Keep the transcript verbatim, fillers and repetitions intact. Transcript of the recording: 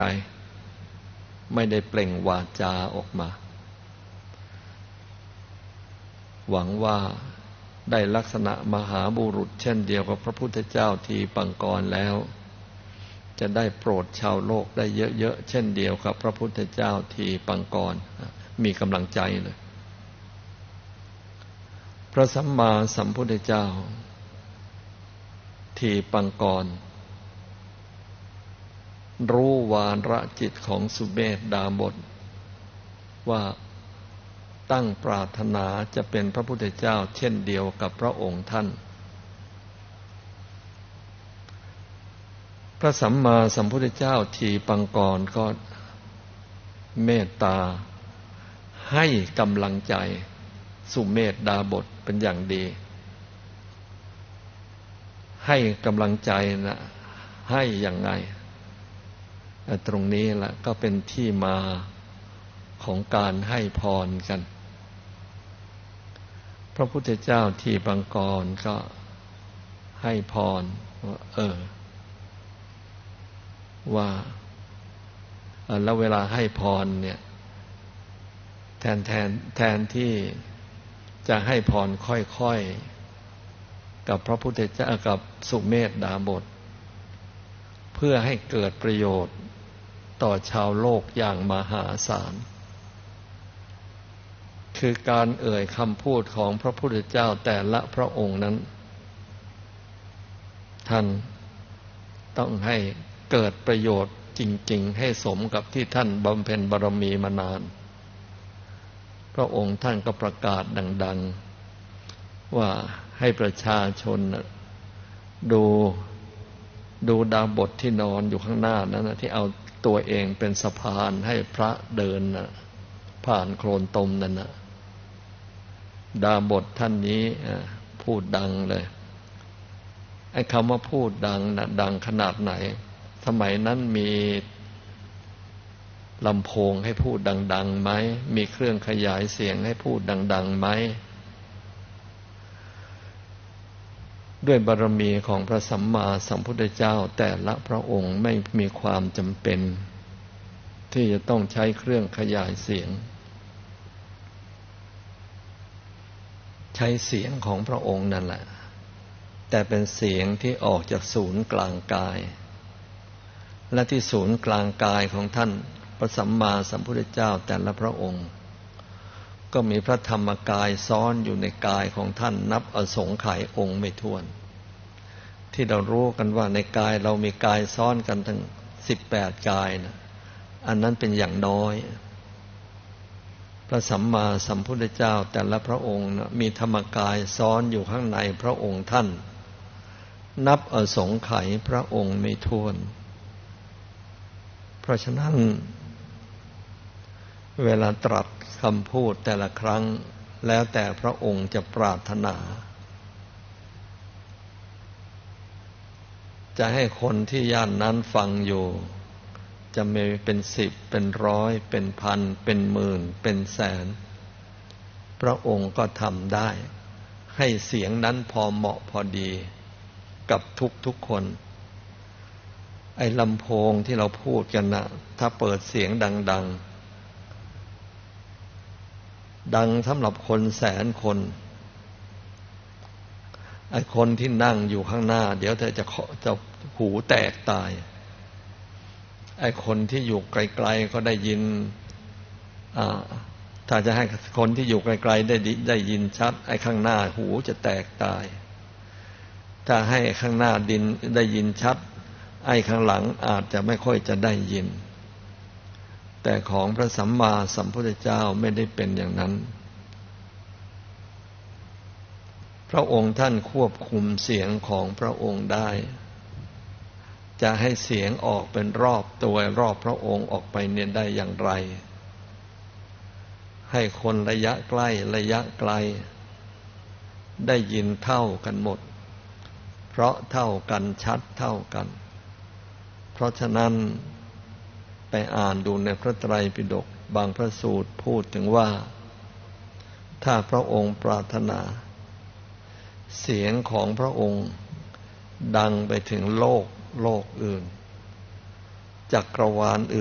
ใจไม่ได้เปล่งวาจาออกมาหวังว่าได้ลักษณะมหาบุรุษเช่นเดียวกับพระพุทธเจ้าทีปังกรแล้วจะได้โปรดชาวโลกได้เยอะๆเช่นเดียวกับพระพุทธเจ้าทีปังกรมีกำลังใจเลยพระสัมมาสัมพุทธเจ้าทีปังกรรู้วาระจิตของสุเมธดาบสว่าตั้งปรารถนาจะเป็นพระพุทธเจ้าเช่นเดียวกับพระองค์ท่านพระสัมมาสัมพุทธเจ้าทีปังกรก็เมตตาให้กำลังใจสุเมธดาบสเป็นอย่างดีให้กำลังใจนะให้อย่างไงตรงนี้แหละก็เป็นที่มาของการให้พรกันพระพุทธเจ้าทีปังกรก็ให้พรว่าเออว่าแล้วเวลาให้พรเนี่ยแทนแทนแทนที่จะให้พรค่อยๆกับพระพุทธเจ้ากับสุเมธดาบสเพื่อให้เกิดประโยชน์ต่อชาวโลกอย่างมหาศาลคือการเอ่ยคำพูดของพระพุทธเจ้าแต่ละพระองค์นั้นท่านต้องให้เกิดประโยชน์จริงๆให้สมกับที่ท่านบำเพ็ญบารมีมานานพระองค์ท่านก็ประกาศดังๆว่าให้ประชาชนดูดูดาบสที่นอนอยู่ข้างหน้านั้นนะที่เอาตัวเองเป็นสะพานให้พระเดินนะผ่านโคลนตมนั่นนะดาบสท่านนี้พูดดังเลยไอ้คำว่าพูดดังนะดังขนาดไหนสมัยนั้นมีลำโพงให้พูดดังๆไหมมีเครื่องขยายเสียงให้พูดดังๆไหมด้วยบารมีของพระสัมมาสัมพุทธเจ้าแต่ละพระองค์ไม่มีความจำเป็นที่จะต้องใช้เครื่องขยายเสียงใช้เสียงของพระองค์นั่นแหละแต่เป็นเสียงที่ออกจากศูนย์กลางกายและที่ศูนย์กลางกายของท่านพระสัมมาสัมพุทธเจ้าแต่ละพระองค์ก็มีพระธรรมกายซ้อนอยู่ในกายของท่านนับอสงไขยองค์ไม่ถ้วนที่เรารู้กันว่าในกายเรามีกายซ้อนกันถึงสิบแปดกายนะอันนั้นเป็นอย่างน้อยพระสัมมาสัมพุทธเจ้าแต่ละพระองค์นะมีธรรมกายซ้อนอยู่ข้างในพระองค์ท่านนับอสงไขยพระองค์ไม่ถ้วนเพราะฉะนั้นเวลาตรัสคำพูดแต่ละครั้งแล้วแต่พระองค์จะปรารถนาจะให้คนที่ย่านนั้นฟังอยู่จะมีเป็นสิบเป็นร้อยเป็นพันเป็นหมื่นเป็นแสนพระองค์ก็ทำได้ให้เสียงนั้นพอเหมาะพอดีกับทุกๆคนไอ้ลำโพงที่เราพูดกันนะถ้าเปิดเสียงดังๆดังสำหรับคนแสนคนไอ้คนที่นั่งอยู่ข้างหน้าเดี๋ยวเธอจะจะหูแตกตายไอ้คนที่อยู่ไกลๆก็ได้ยินอ่าถ้าจะให้คนที่อยู่ไกลๆได้ได้ยินชัดไอ้ข้างหน้าหูจะแตกตายถ้าให้ข้างหน้าดินได้ยินชัดไอ้ข้างหลังอาจจะไม่ค่อยจะได้ยินแต่ของพระสัมมาสัมพุทธเจ้าไม่ได้เป็นอย่างนั้นพระองค์ท่านควบคุมเสียงของพระองค์ได้จะให้เสียงออกเป็นรอบตัวรอบพระองค์ออกไปเนี่ยได้อย่างไรให้คนระยะใกล้ระยะไกลได้ยินเท่ากันหมดเพราะเท่ากันชัดเท่ากันเพราะฉะนั้นไปอ่านดูในพระไตรปิฎกบางพระสูตรพูดถึงว่าถ้าพระองค์ปรารถนาเสียงของพระองค์ดังไปถึงโลกโลกอื่นจักรวาลอื่น